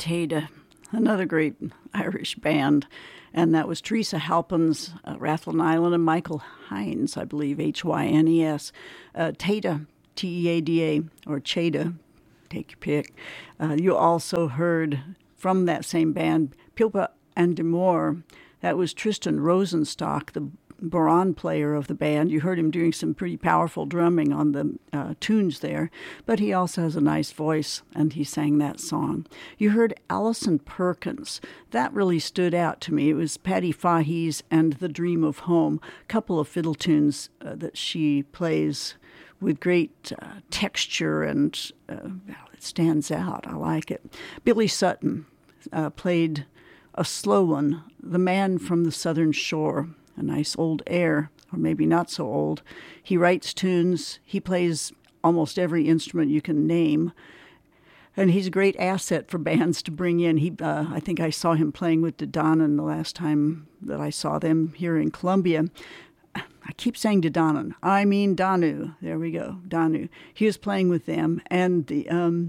Taida, another great Irish band. And that was Teresa Halpin's Rathlin Island and Michael Hines, I believe, Hynes. Taida, Teada, or Chada, take your pick. You also heard from that same band, Pilpa and Demore. That was Tristan Rosenstock, the Baron player of the band. You heard him doing some pretty powerful drumming on the tunes there, but he also has a nice voice, and he sang that song. You heard Alison Perkins. That really stood out to me. It was Paddy Fahey's and The Dream of Home, a couple of fiddle tunes that she plays with great texture, and it stands out. I like it. Billy Sutton played a slow one, The Man from the Southern Shore, a nice old air, or maybe not so old. He writes tunes. He plays almost every instrument you can name. And he's a great asset for bands to bring in. I think I saw him playing with Dedanan the last time that I saw them here in Columbia. I keep saying Dedanan. I mean Danu. There we go, Danu. He was playing with them, and the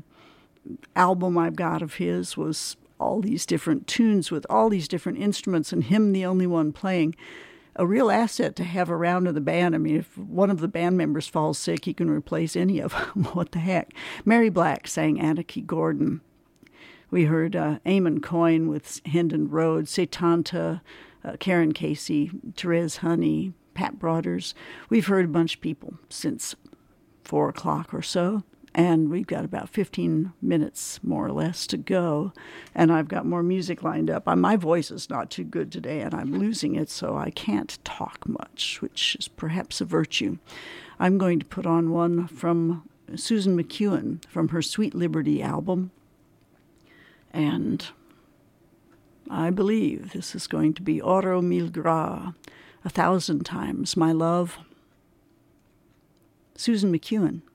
album I've got of his was all these different tunes with all these different instruments, and him the only one playing. A real asset to have around in the band. I mean, if one of the band members falls sick, he can replace any of them. What the heck? Mary Black sang Anarchy Gordon. We heard Eamon Coyne with Hendon Road, Setanta, Karen Casey, Therese Honey, Pat Broaders. We've heard a bunch of people since 4 o'clock or so, and we've got about 15 minutes, more or less, to go. And I've got more music lined up. My voice is not too good today, and I'm losing it, so I can't talk much, which is perhaps a virtue. I'm going to put on one from Susan McEwen from her Sweet Liberty album. And I believe this is going to be Oro Mil Gra, 1,000 times my love. Susan McEwen.